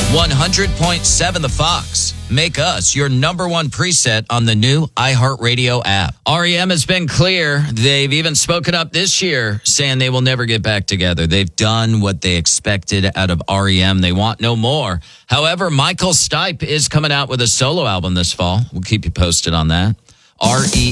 100.7 The Fox. Make us your number one preset on the new iHeartRadio app. REM has been clear. They've even spoken up this year, saying they will never get back together. They've done what they expected out of REM. They want no more. However, Michael Stipe is coming out with a solo album this fall. We'll keep you posted on that. REM.